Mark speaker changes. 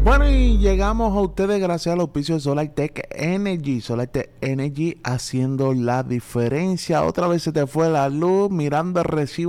Speaker 1: Bueno, y llegamos a ustedes gracias al auspicio de SolarTech Energy. SolarTech Energy haciendo la diferencia. Otra vez se te fue la luz, mirando el recibo